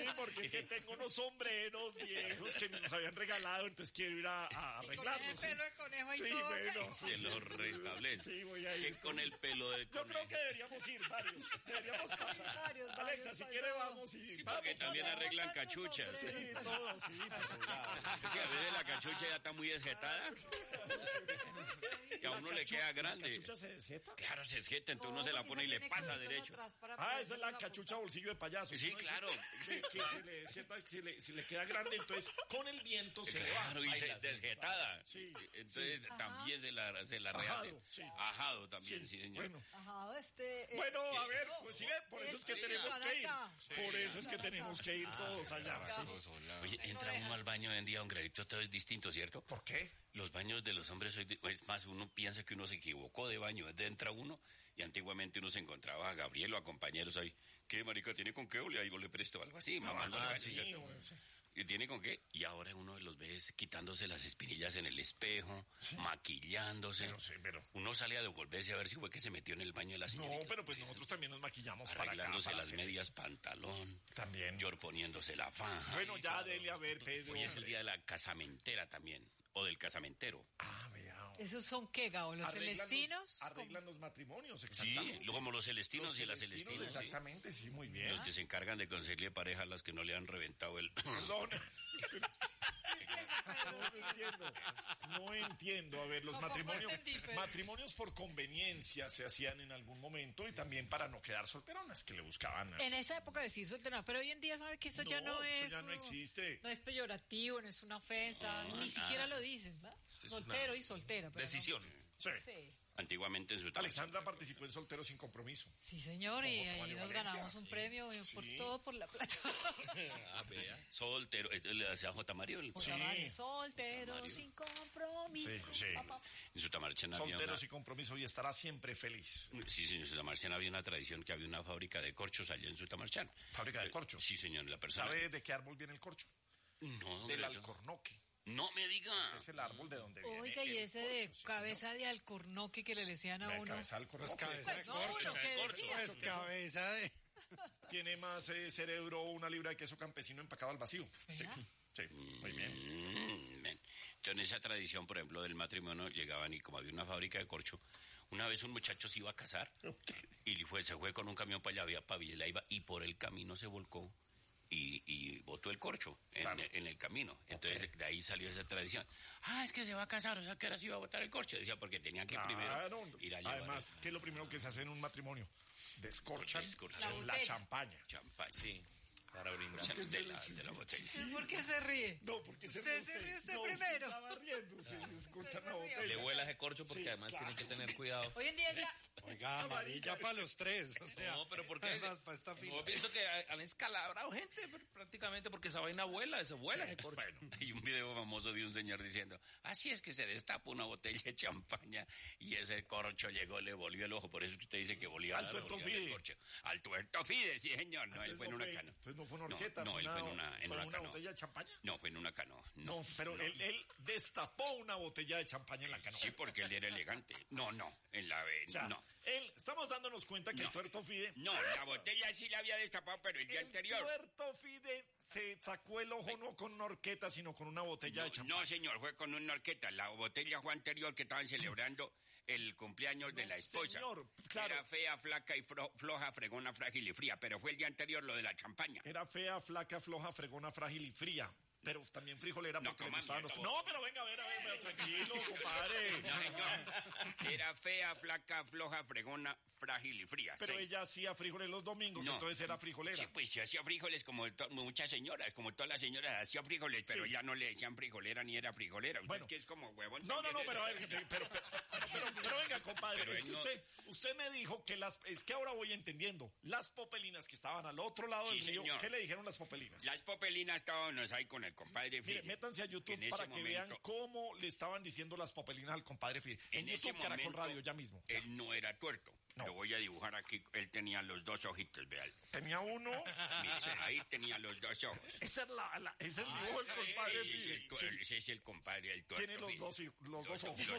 porque es que tengo unos sombreros viejos que me los habían regalado, entonces quiero ir a arreglarlos. Con el pelo de conejo y sí, todo. Bueno, Se lo restablece. Sí, voy a ir. Que con el pelo de Yo creo que deberíamos ir varios. Deberíamos pasar. Varios, Alexa, si quiere vamos y Sí, vamos. porque también arreglan cachuchas. Sí, todo, sí, pues, claro. Es que a veces la cachucha ya está muy desjetada. Y a uno le queda grande. ¿La cachucha se desjeta? Claro, se desjeta, entonces uno se la pone y le pasa derecho. Esa es la cachucha bolsillo de payaso. Sí, ¿no? claro. Que se le queda grande, entonces con el viento se le va. Claro, y se desjetada. Sí, Entonces también se la rehace. Ajado, sí. Ajado también, sí, señor. Bueno. Ajá, Bueno, a ver, pues sí, por eso es que tenemos que ir. Sí. Por eso es que tenemos que ir todos allá. Sí. Oye, entra uno al baño hoy en día, un gradito, todo es distinto, ¿cierto? ¿Por qué? Los baños de los hombres hoy, es más, uno piensa que uno se equivocó de baño, entra uno y antiguamente uno se encontraba a Gabriel o a compañeros ahí, ¿qué marica tiene con qué? O ahí le presto algo así, mamándole Sí. ¿Y tiene con qué? Y ahora uno los ve quitándose las espinillas en el espejo, maquillándose. Pero Uno sale a devolverse a ver si fue que se metió en el baño de la señorita. No, pero pues nosotros también nos maquillamos arreglándose para las medias pantalón. También. Yor poniéndose la faja. Bueno, ya dele a ver, Pedro. Hoy es el día de la casamentera también. O del casamentero. Vea. ¿Esos son qué, Gabo? ¿Los celestinos? Arreglan los matrimonios, Sí, exactamente. como los celestinos y las celestinas. Exactamente, sí, muy bien. Los que se encargan de conseguirle pareja a las que no le han reventado el... Perdón. No entiendo. A ver, los matrimonios por conveniencia se hacían en algún momento y también para no quedar solteronas, que le buscaban. En esa época decir solterona, pero hoy en día sabe que eso ya no es. Eso ya no existe. No es peyorativo, no es una ofensa, ni siquiera lo dicen, ¿verdad? Soltero y soltera. Pero decisión. Sí. Antiguamente en su Alexandra participó en Solteros sin Compromiso. Sí, señor, y ahí Mario nos Valencia. ganamos un premio por todo por la plata. Vea. Soltero, le hacía J. Mario. Soltero sin compromiso. Sí. En su Tamarchán había Solteros sin Compromiso y estará siempre feliz. Sí, señor, en su Tamarchán había una tradición que había una fábrica de corchos allá en su Tamarchán. ¿Fábrica de corchos? Sí, señor, la persona... ¿Sabe de qué árbol viene el corcho? No, Del Greto. alcornoque. No me diga. Ese es el árbol de donde viene. Oiga, y el ese corcho, de sí, cabeza señor. de alcornoque que le decían a La uno. cabeza del corcho. Cabeza de No, corcho. lo que decía. Pues cabeza de... Tiene más cerebro una libra de queso campesino empacado al vacío. ¿Verdad? Sí, muy bien. Bien. Entonces, esa tradición, por ejemplo, del matrimonio, llegaban y como había una fábrica de corcho, una vez un muchacho se iba a casar y se fue con un camión para allá, había para Villalaiva, y por el camino se volcó y botó el corcho en el camino. Entonces, de ahí salió esa tradición. Es que se va a casar, o sea, que ahora se iba a botar el corcho. Decía, porque tenía que primero ir a llevar. Además, ¿qué es lo primero que se hace en un matrimonio? Descorchan Descorchan la champaña. Champaña. Sí, para brindar. De la botella. ¿Por qué se ríe? No, porque Usted se ríe usted no, primero. Estaba riendo, se descorchan la se rió. botella. Le vuela ese corcho porque Sí, además claro. tienen que tener cuidado. Hoy en día ya. Oiga, amarilla para los tres. O sea, No, pero ¿por qué? además, para esta fila. No, pienso que han escalabrado gente prácticamente porque esa vaina vuela, ese corcho. Bueno, hay un video famoso de un señor diciendo, así es que se destapa una botella de champaña y ese corcho llegó, le volvió el ojo. Por eso es que usted dice que volvió Al tuerto Fide. Al tuerto Fide, sí señor. No, él fue en una canoa. Entonces no fue una horqueta, No, él fue en una canoa. botella de champaña. No, fue en una canoa. No, pero él destapó una botella de champaña en la canoa. Sí, porque él era elegante. No, en la O sea, no. estamos dándonos cuenta que el tuerto Fide... No, la botella sí la había destapado, pero el día anterior. El tuerto Fide se sacó el ojo no con una horqueta, sino con una botella de champaña. No, señor, fue con una horqueta. La botella fue anterior que estaban celebrando el cumpleaños de la esposa. Señor, claro. Era fea, flaca y floja, fregona, frágil y fría, pero fue el día anterior lo de la champaña. Era fea, flaca, floja, fregona, frágil y fría. Pero también frijolera No, porque le comando, gustaban los... No, pero venga, a ver, pero tranquilo, compadre. No, señor. Era fea, flaca, floja, fregona, frágil y fría. Pero 6. ella hacía frijoles los domingos, No. entonces era frijolera. Sí, pues se hacía frijoles como muchas señoras, como todas las señoras hacía frijoles, pero Sí. ya no le decían frijolera ni era frijolera. Usted Bueno. es que es como huevón. No, también. pero a ver, pero venga, compadre, Pero es que él usted me dijo que es que ahora voy entendiendo, las popelinas que estaban al otro lado Sí, del río, señor. ¿qué le dijeron las popelinas? Las popelinas estábamos ahí con el compadre Fide. Mire, métanse a YouTube En ese para que vean momento- cómo le estaban diciendo las popelinas al compadre Fide. En ese YouTube, Caracol momento, Radio, ya mismo. Él no era tuerto. No. Lo voy a dibujar aquí. Él tenía los 2 ojitos, vean. Tenía uno. Mire, ahí tenía los 2 ojos. Ese es el dibujo del compadre Fide. Sí. Ese es el compadre del tuerto. Tiene los dos ojos. Y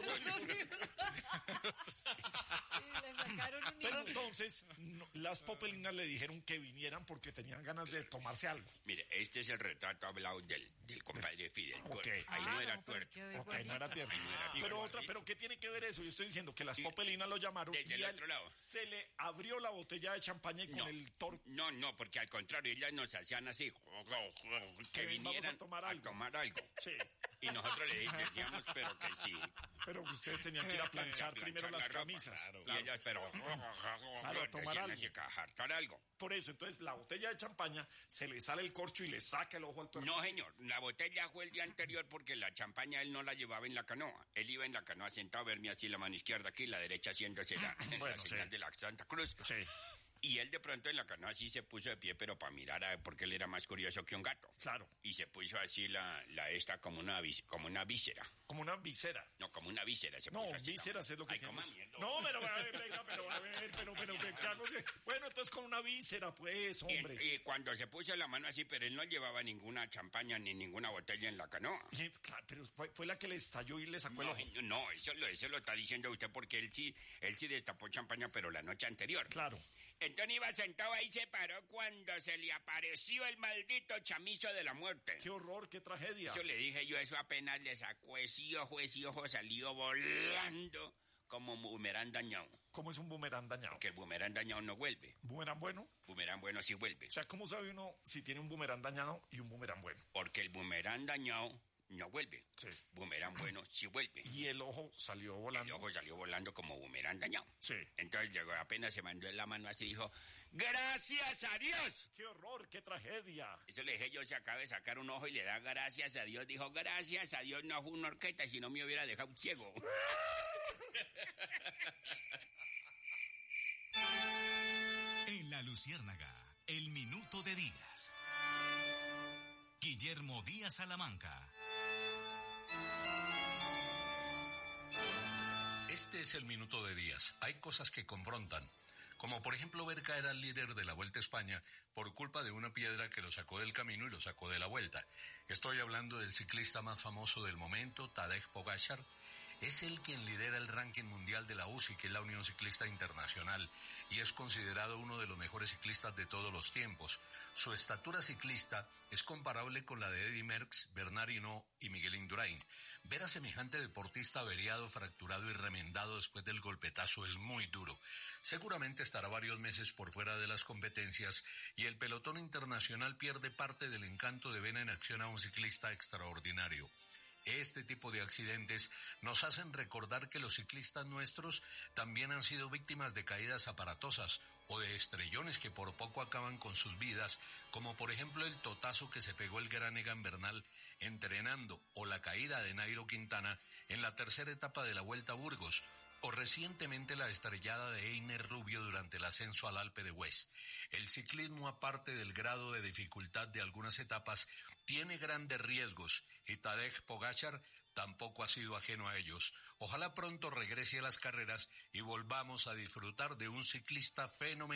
le sacaron un Pero hijo. entonces, las popelinas le dijeron que vinieran porque tenían ganas de tomarse algo. Mire, este es el retrato hablado del compadre Fidel. Ok. Ahí no era no, pero tuerto. qué Ok, no era tierno. igualito. Pero ¿qué tiene que ver eso? Yo estoy diciendo que las popelinas lo llamaron Desde y el a otro lado. se le abrió la botella de champaña y con No. el torco. No, porque al contrario, ellas nos hacían así, que Ven, vamos vinieran a tomar algo. Sí. Y nosotros le decíamos, pero que sí. Pero ustedes tenían que ir a planchar primero las la ropa, camisas. claro. Claro. Y ellas, pero... a tomar decían algo. así, que a hartar algo. Por eso, entonces, la botella de champaña se le sale el corcho y le saca el ojo al tuerto. No, señor, la botella fue el día anterior porque la champaña él no la llevaba en la canoa. Él iba en la canoa sentado a verme así la mano izquierda aquí, la derecha haciéndose la señal de la Santa Cruz. Sí. Y él de pronto en la canoa así se puso de pie, pero para mirar porque él era más curioso que un gato. Claro. Y se puso así la esta como una víscera. Como una visera. No, como una víscera se No, puso así. vísceras es lo que Ay, tenemos. coma mierda. No, pero a ver, venga, pero ¿qué hago? Bueno, entonces con una víscera, pues, hombre. Y cuando se puso la mano así, pero él no llevaba ninguna champaña ni ninguna botella en la canoa. Y, claro, pero fue la que le estalló y le sacó el ojo. No, eso lo está diciendo usted porque él sí destapó champaña, pero la noche anterior. Claro. Entonces iba sentado ahí, se paró cuando se le apareció el maldito chamizo de la muerte. Qué horror, qué tragedia. Eso le dije yo, eso apenas le sacó ese ojo salió volando como boomerang dañado. ¿Cómo es un boomerang dañado? Porque el boomerang dañado no vuelve. ¿Boomerang bueno? Boomerang bueno sí vuelve. O sea, ¿cómo sabe uno si tiene un boomerang dañado y un boomerang bueno? Porque el boomerang dañado no vuelve. Sí. Boomerang bueno sí vuelve. Y el ojo salió El volando. ojo salió volando como boomerang dañado. Sí. Entonces llegó, apenas se mandó en la mano así y dijo, ¡gracias a Dios! ¡Qué horror, qué tragedia! Eso le dije yo, se acaba de sacar un ojo y le da gracias a Dios. Dijo, gracias a Dios no fue una horqueta, si no me hubiera dejado ciego. En La Luciérnaga, el minuto de Díaz. Guillermo Díaz Salamanca. Este es el minuto de Díaz. Hay cosas que confrontan, como por ejemplo ver caer al líder de la Vuelta a España por culpa de una piedra que lo sacó del camino y lo sacó de la Vuelta. Estoy hablando del ciclista más famoso del momento, Tadej Pogačar. Es él quien lidera el ranking mundial de la UCI, que es la Unión Ciclista Internacional, y es considerado uno de los mejores ciclistas de todos los tiempos. Su estatura ciclista es comparable con la de Eddy Merckx, Bernard Hinault y Miguel Indurain. Ver a semejante deportista averiado, fracturado y remendado después del golpetazo es muy duro. Seguramente estará varios meses por fuera de las competencias y el pelotón internacional pierde parte del encanto de ver en acción a un ciclista extraordinario. Este tipo de accidentes nos hacen recordar que los ciclistas nuestros también han sido víctimas de caídas aparatosas o de estrellones que por poco acaban con sus vidas, como por ejemplo el totazo que se pegó el gran Egan Bernal entrenando, o la caída de Nairo Quintana en la tercera etapa de la Vuelta a Burgos, o recientemente la estrellada de Einer Rubio durante el ascenso al Alpe d'Huez. El ciclismo, aparte del grado de dificultad de algunas etapas, tiene grandes riesgos y Tadej Pogačar tampoco ha sido ajeno a ellos. Ojalá pronto regrese a las carreras y volvamos a disfrutar de un ciclista fenomenal.